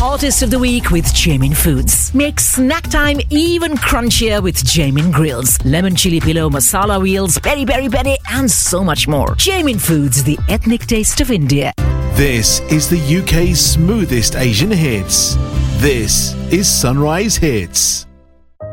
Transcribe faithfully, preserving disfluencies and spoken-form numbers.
Artist of the Week with Jamin Foods. Make snack time even crunchier with Jamin Grills, lemon chili pillow masala wheels, peri peri peri, and so much more. Jamin Foods, the ethnic taste of India. This is the U K's smoothest Asian hits. This is Sunrise Hits.